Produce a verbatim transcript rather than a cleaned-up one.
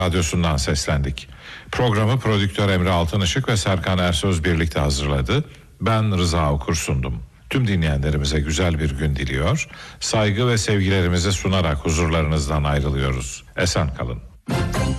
Radyosu'ndan seslendik. Programı prodüktör Emre Altınışık ve Serkan Ersöz birlikte hazırladı. Ben Rıza Okur sundum. Tüm dinleyenlerimize güzel bir gün diliyor. Saygı ve sevgilerimizi sunarak huzurlarınızdan ayrılıyoruz. Esen kalın.